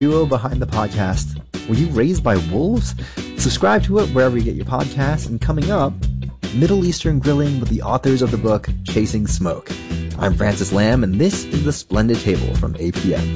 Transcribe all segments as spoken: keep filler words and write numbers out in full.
duo behind the podcast. Were you raised by wolves? Subscribe to it wherever you get your podcasts. And coming up, Middle Eastern grilling with the authors of the book Chasing Smoke. I'm Francis Lamb, and this is The Splendid Table from A P M.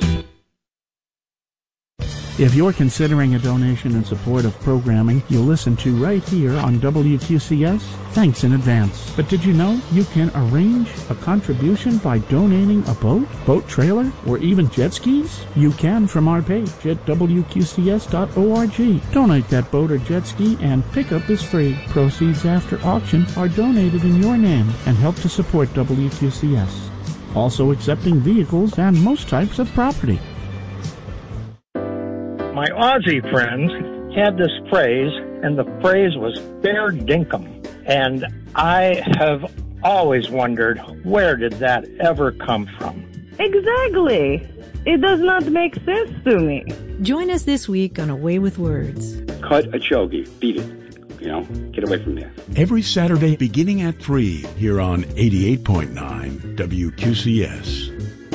If you're considering a donation in support of programming you'll listen to right here on W Q C S, thanks in advance. But did you know you can arrange a contribution by donating a boat, boat trailer, or even jet skis? You can from our page at W Q C S dot org. Donate that boat or jet ski and pickup is free. Proceeds after auction are donated in your name and help to support W Q C S. Also accepting vehicles and most types of property. My Aussie friends had this phrase, and the phrase was fair dinkum. And I have always wondered, where did that ever come from? Exactly. It does not make sense to me. Join us this week on A Way with Words. Cut a chogi. Beat it. You know, get away from there. Every Saturday beginning at three here on eighty-eight point nine W Q C S.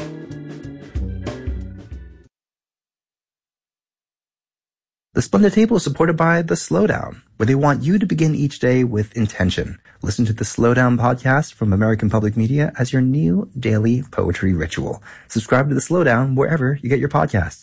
The Splendid Table is supported by The Slowdown, where they want you to begin each day with intention. Listen to the Slowdown podcast from American Public Media as your new daily poetry ritual. Subscribe to The Slowdown wherever you get your podcasts.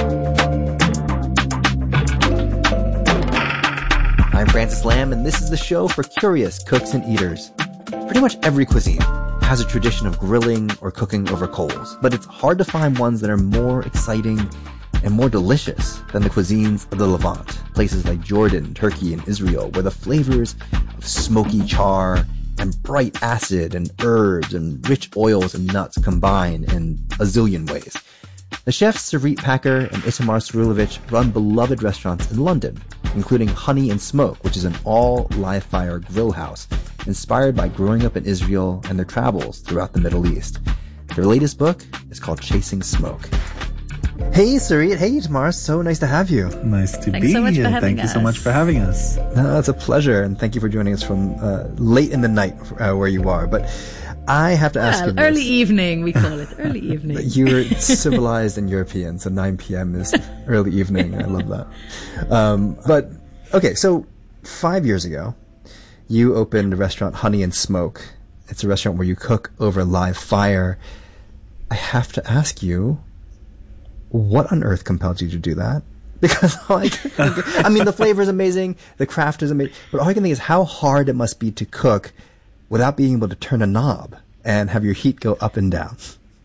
I'm Francis Lamb, and this is the show for curious cooks and eaters. Pretty much every cuisine has a tradition of grilling or cooking over coals, but it's hard to find ones that are more exciting and more delicious than the cuisines of the Levant, places like Jordan, Turkey, and Israel, where the flavors of smoky char and bright acid and herbs and rich oils and nuts combine in a zillion ways. The chefs Sarit Packer and Itamar Cyrilovich run beloved restaurants in London, including Honey and Smoke, which is an all-live-fire grill house inspired by growing up in Israel and their travels throughout the Middle East. Their latest book is called Chasing Smoke. Hey, Sarit. Hey, Itamar. So nice to have you. Nice to Thanks be so much here. for having Thank us. you so much for having us. No, it's a pleasure, and thank you for joining us from uh, late in the night uh, where you are. But I have to ask well, you this. early evening, we call it. Early evening. You're civilized and European, so nine p.m. is early evening. I love that. Um, but, okay, so five years ago, you opened a restaurant, Honey and Smoke. It's a restaurant where you cook over live fire. I have to ask you, what on earth compelled you to do that? Because all I, can think, I mean, the flavor is amazing, the craft is amazing, but all I can think is how hard it must be to cook without being able to turn a knob and have your heat go up and down.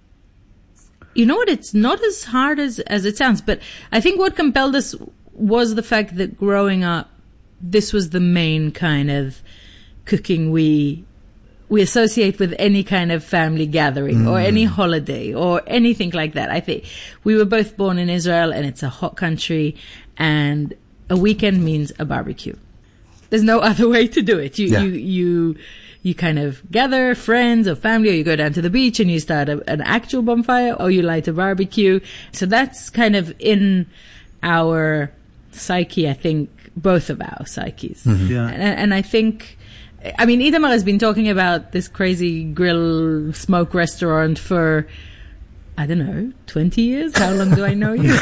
You know what? It's not as hard as, as it sounds, but I think what compelled us was the fact that growing up, this was the main kind of cooking we we associate with any kind of family gathering mm. or any holiday or anything like that. I think we were both born in Israel, and it's a hot country, and a weekend means a barbecue. There's no other way to do it. You, yeah. you, you, you kind of gather friends or family, or you go down to the beach and you start a, an actual bonfire, or you light a barbecue. So that's kind of in our psyche, I think, both of our psyches. Mm-hmm. Yeah. And, and I think, I mean, Itamar has been talking about this crazy grill smoke restaurant for, I don't know, twenty years? How long do I know you?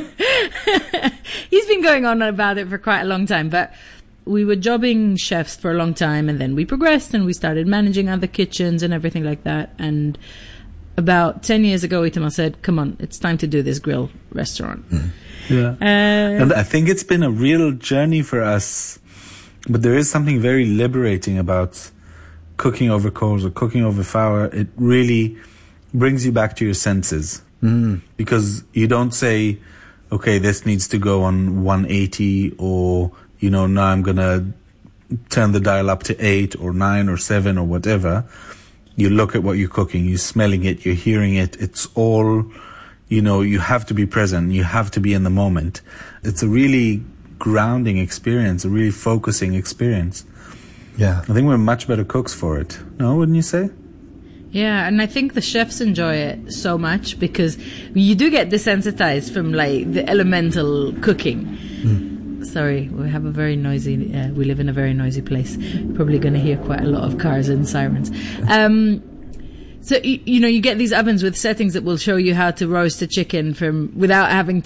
He's been going on about it for quite a long time, but we were jobbing chefs for a long time, and then we progressed and we started managing other kitchens and everything like that. And about ten years ago, Itamar said, come on, it's time to do this grill restaurant. Mm-hmm. Yeah. Uh, and I think it's been a real journey for us. But there is something very liberating about cooking over coals or cooking over fire. It really brings you back to your senses. Mm. Because you don't say, okay, this needs to go on one eighty, or, you know, now I'm going to turn the dial up to eight or nine or seven or whatever. You look at what you're cooking, you're smelling it, you're hearing it. It's all, you know, you have to be present. You have to be in the moment. It's a really grounding experience, a really focusing experience. Yeah. I think we're much better cooks for it. No, wouldn't you say? Yeah, and I think the chefs enjoy it so much because you do get desensitized from like the elemental cooking. Mm. Sorry, we have a very noisy, uh, we live in a very noisy place. Probably going to hear quite a lot of cars and sirens. Um, So, you, you know, you get these ovens with settings that will show you how to roast a chicken from without having